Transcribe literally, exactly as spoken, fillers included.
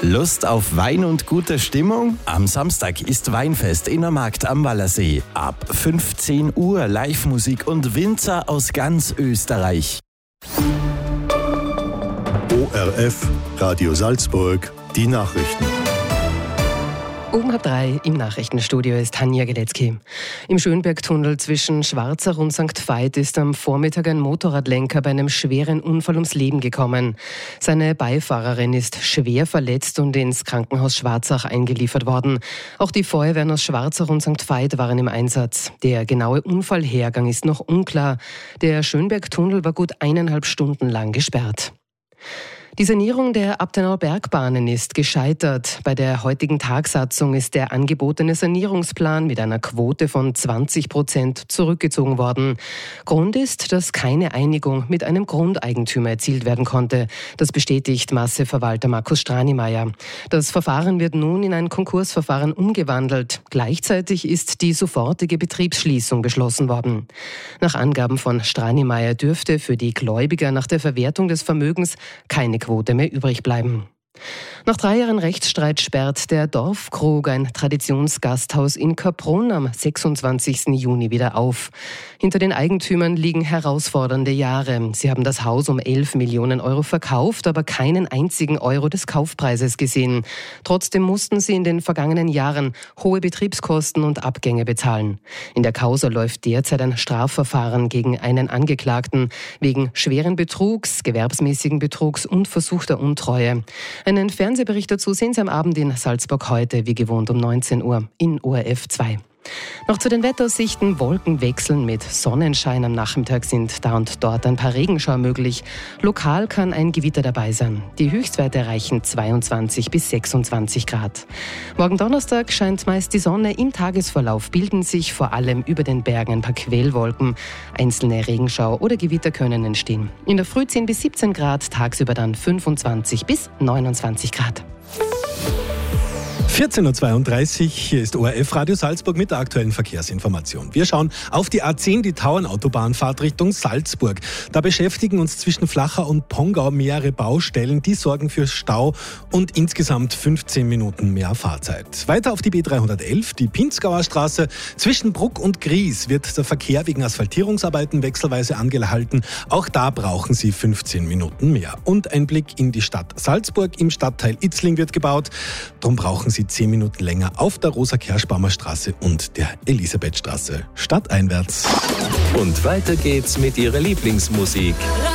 Lust auf Wein und gute Stimmung? Am Samstag ist Weinfest in der Markt am Wallersee. Ab fünfzehn Uhr Live-Musik und Winzer aus ganz Österreich. O R F, Radio Salzburg, die Nachrichten. Um halb drei im Nachrichtenstudio ist Tanja Geletzky. Im Schönbergtunnel zwischen Schwarzach und Sankt Veit ist am Vormittag ein Motorradlenker bei einem schweren Unfall ums Leben gekommen. Seine Beifahrerin ist schwer verletzt und ins Krankenhaus Schwarzach eingeliefert worden. Auch die Feuerwehren aus Schwarzach und Sankt Veit waren im Einsatz. Der genaue Unfallhergang ist noch unklar. Der Schönbergtunnel war gut eineinhalb Stunden lang gesperrt. Die Sanierung der Abtenauer Bergbahnen ist gescheitert. Bei der heutigen Tagsatzung ist der angebotene Sanierungsplan mit einer Quote von zwanzig Prozent zurückgezogen worden. Grund ist, dass keine Einigung mit einem Grundeigentümer erzielt werden konnte. Das bestätigt Masseverwalter Markus Stranimayer. Das Verfahren wird nun in ein Konkursverfahren umgewandelt. Gleichzeitig ist die sofortige Betriebsschließung beschlossen worden. Nach Angaben von Stranimayer dürfte für die Gläubiger nach der Verwertung des Vermögens keine Quote mehr übrig bleiben. Nach drei Jahren Rechtsstreit sperrt der Dorfkrug, ein Traditionsgasthaus in Kaprun, am sechsundzwanzigsten Juni wieder auf. Hinter den Eigentümern liegen herausfordernde Jahre. Sie haben das Haus um elf Millionen Euro verkauft, aber keinen einzigen Euro des Kaufpreises gesehen. Trotzdem mussten sie in den vergangenen Jahren hohe Betriebskosten und Abgänge bezahlen. In der Causa läuft derzeit ein Strafverfahren gegen einen Angeklagten wegen schweren Betrugs, gewerbsmäßigen Betrugs und versuchter Untreue. Einen Fernsehbericht dazu sehen Sie am Abend in Salzburg heute, wie gewohnt um neunzehn Uhr in O R F zwei. Noch zu den Wetteraussichten. Wolken wechseln mit Sonnenschein. Am Nachmittag sind da und dort ein paar Regenschauer möglich. Lokal kann ein Gewitter dabei sein. Die Höchstwerte erreichen zweiundzwanzig bis sechsundzwanzig Grad. Morgen Donnerstag scheint meist die Sonne. Im Tagesverlauf bilden sich vor allem über den Bergen ein paar Quellwolken. Einzelne Regenschauer oder Gewitter können entstehen. In der Früh zehn bis siebzehn Grad, tagsüber dann fünfundzwanzig bis neunundzwanzig Grad. vierzehn Uhr zweiunddreißig, hier ist O R F Radio Salzburg mit der aktuellen Verkehrsinformation. Wir schauen auf die A zehn, die Tauernautobahn-Fahrt Richtung Salzburg. Da beschäftigen uns zwischen Flachau und Pongau mehrere Baustellen, die sorgen für Stau und insgesamt fünfzehn Minuten mehr Fahrzeit. Weiter auf die B dreihundertelf, die Pinzgauer Straße. Zwischen Bruck und Gries wird der Verkehr wegen Asphaltierungsarbeiten wechselweise angehalten. Auch da brauchen Sie fünfzehn Minuten mehr. Und ein Blick in die Stadt Salzburg. Im Stadtteil Itzling wird gebaut. Darum brauchen Sie zehn Minuten länger auf der Rosa-Kerschbaumer Straße und der Elisabethstraße. Stadteinwärts. Und weiter geht's mit Ihrer Lieblingsmusik.